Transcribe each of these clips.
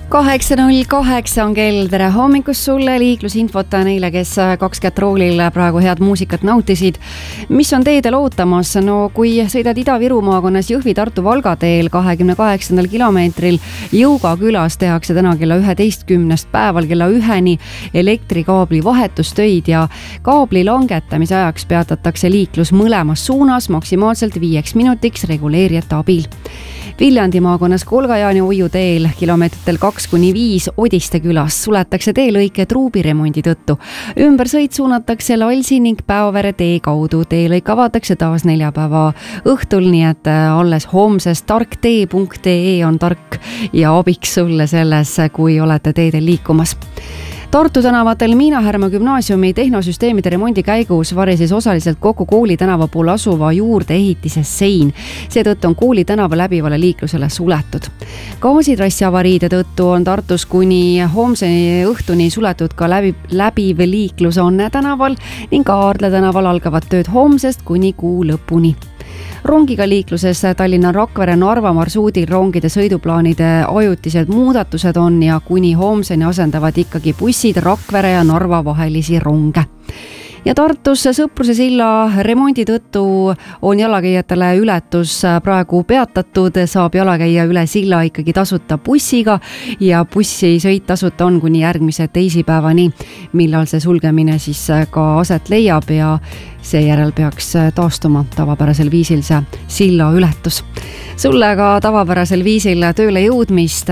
8.08 on kell, tere hommikust sulle, liiklusinfot neile, kes kaks kätt roolil praegu head muusikat nautisid. Mis on teedel ootamas? No kui sõidad Ida-Viru maakonnas Jõhvi Tartu Valga teel 28. kilomeetril Jõuga külas tehakse täna kella 11 päeval kella 1 elektrikaabli vahetustöid ja kaabli langetamise ajaks peatatakse liiklus mõlemas suunas maksimaalselt 5 minutiks reguleerijate abil. Viljandi maakonnas Kolga-Jaani Oiu teel kilomeetritel 2-5 Odiste külas suletakse teelõike truubiremondi tõttu. Ümbersõit suunatakse Lalsi ning Päevere tee kaudu. Teelõik avatakse taas neljapäeva õhtul, nii et alles homsest tarktee.ee on tark ja abiks sulle selles, kui olete teedel liikumas. Tartu tänavatel Miina Härma gümnaasiumi tehnosüsteemide remondi käigus varises osaliselt kokku kooli tänava pool asuva juurdeehitise sein. Seetõttu on kooli tänava läbivale liiklusele suletud. Gaasitrassi avariide tõttu on Tartus kuni homseni õhtuni suletud ka läbiv liiklus Onne tänaval ning Aardla tänaval algavad tööd homsest kuni kuu lõpuni. Rongiga liikluses Tallinna Rakvere Narva marsuudil rongide sõiduplaanide ajutised muudatused on ja kuni homseni asendavad ikkagi bussid Rakvere ja Narva vahelisi ronge. Ja Tartus Sõpruse silla remondi tõttu on jalakäijatele ületus praegu peatatud, saab jalakäija üle silla ikkagi tasuta bussiga ja bussisõit tasuta on kuni järgmise teisipäevani, millal see sulgemine siis ka aset leiab ja seejärel peaks taastuma tavapärasel viisil see silla ületus. Sulle ka tavapärasel viisil tööle jõudmist.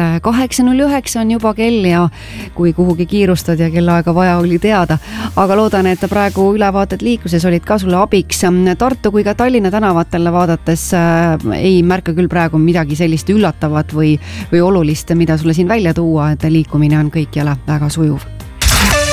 8.09 on juba kell ja kui kuhugi kiirustad ja kellaaega vaja oli teada, aga loodan, et praegu ülevaated liikluses olid ka sulle abiks. Tartu kui ka Tallinna tänavatel vaadates ei märka küll praegu midagi sellist üllatavat või olulist, mida sulle siin välja tuua, et liikumine on kõikjale väga sujuv.